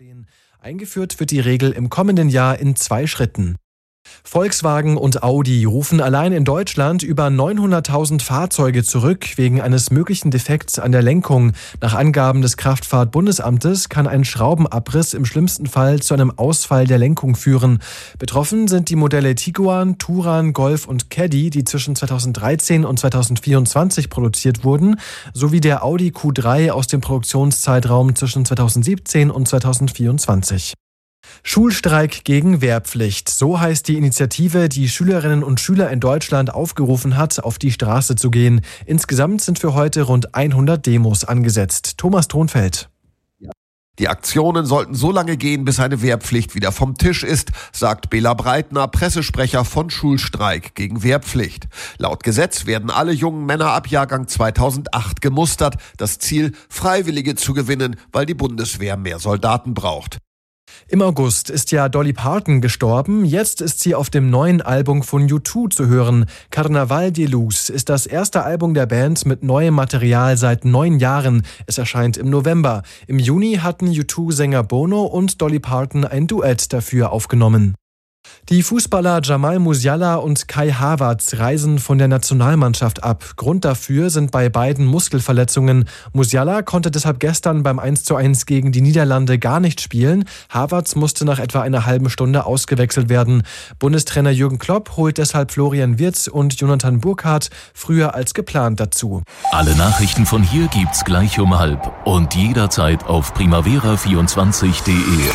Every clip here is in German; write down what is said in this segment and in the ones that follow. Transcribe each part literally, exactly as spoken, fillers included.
stehen. Eingeführt wird die Regel im kommenden Jahr in zwei Schritten. Volkswagen und Audi rufen allein in Deutschland über neunhunderttausend Fahrzeuge zurück wegen eines möglichen Defekts an der Lenkung. Nach Angaben des Kraftfahrt-Bundesamtes kann ein Schraubenabriss im schlimmsten Fall zu einem Ausfall der Lenkung führen. Betroffen sind die Modelle Tiguan, Touran, Golf und Caddy, die zwischen zweitausenddreizehn und zweitausendvierundzwanzig produziert wurden, sowie der Audi Q drei aus dem Produktionszeitraum zwischen zweitausendsiebzehn und zweitausendvierundzwanzig. Schulstreik gegen Wehrpflicht. So heißt die Initiative, die Schülerinnen und Schüler in Deutschland aufgerufen hat, auf die Straße zu gehen. Insgesamt sind für heute rund hundert Demos angesetzt. Thomas Thronfeld. Die Aktionen sollten so lange gehen, bis eine Wehrpflicht wieder vom Tisch ist, sagt Bela Breitner, Pressesprecher von Schulstreik gegen Wehrpflicht. Laut Gesetz werden alle jungen Männer ab Jahrgang zweitausendacht gemustert. Das Ziel, Freiwillige zu gewinnen, weil die Bundeswehr mehr Soldaten braucht. Im August ist ja Dolly Parton gestorben. Jetzt ist sie auf dem neuen Album von U zwei zu hören. Carnaval de Luz ist das erste Album der Band mit neuem Material seit neun Jahren. Es erscheint im November. Im Juni hatten U zwei-Sänger Bono und Dolly Parton ein Duett dafür aufgenommen. Die Fußballer Jamal Musiala und Kai Havertz reisen von der Nationalmannschaft ab. Grund dafür sind bei beiden Muskelverletzungen. Musiala konnte deshalb gestern beim eins zu eins gegen die Niederlande gar nicht spielen. Havertz musste nach etwa einer halben Stunde ausgewechselt werden. Bundestrainer Jürgen Klopp holt deshalb Florian Wirtz und Jonathan Burkhardt früher als geplant dazu. Alle Nachrichten von hier gibt's gleich um halb und jederzeit auf primavera vierundzwanzig punkt de.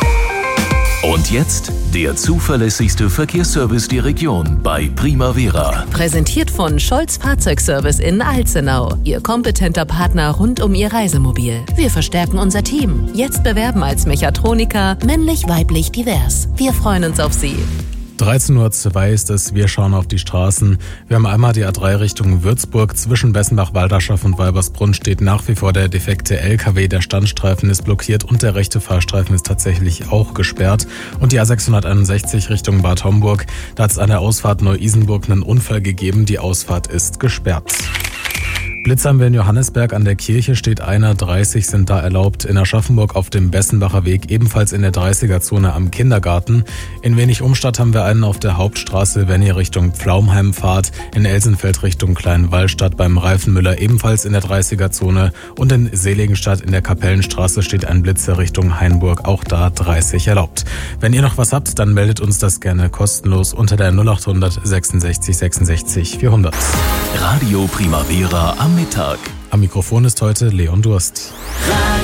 Und jetzt der zuverlässigste Verkehrsservice der Region bei Primavera. Präsentiert von Scholz Fahrzeugservice in Alzenau. Ihr kompetenter Partner rund um Ihr Reisemobil. Wir verstärken unser Team. Jetzt bewerben als Mechatroniker, männlich, weiblich, divers. Wir freuen uns auf Sie. dreizehn Uhr zwei ist es, wir schauen auf die Straßen. Wir haben einmal die A drei Richtung Würzburg. Zwischen Bessenbach-Walderschaft und Weibersbrunn steht nach wie vor der defekte L K W. Der Standstreifen ist blockiert und der rechte Fahrstreifen ist tatsächlich auch gesperrt. Und die A sechshunderteinundsechzig Richtung Bad Homburg. Da hat es an der Ausfahrt Neu-Isenburg einen Unfall gegeben. Die Ausfahrt ist gesperrt. Blitz haben wir in Johannesberg an der Kirche, steht einer, dreißig sind da erlaubt. In Aschaffenburg auf dem Bessenbacher Weg, ebenfalls in der dreißiger-Zone am Kindergarten. In Wenig-Umstadt haben wir einen auf der Hauptstraße, wenn ihr Richtung Pflaumheim fahrt. In Elsenfeld Richtung Kleinwallstadt beim Reifenmüller, ebenfalls in der dreißiger-Zone. Und in Seligenstadt in der Kapellenstraße steht ein Blitzer Richtung Hainburg, auch da dreißig erlaubt. Wenn ihr noch was habt, dann meldet uns das gerne kostenlos unter der null achthundert sechsundsechzig sechsundsechzig vierhundert. Radio Primavera am Mittag. Am Mikrofon ist heute Leon Durst. Radio